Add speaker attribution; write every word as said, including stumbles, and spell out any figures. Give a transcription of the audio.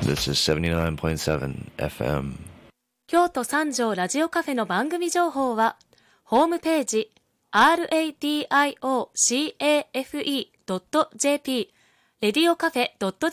Speaker 1: This is seventy-nine point seven エフエム。
Speaker 2: 京都三条ラジオカフェの番組情報は、ホームページ ラディオカフェ ドットジェーピー、レディオカフェ .jp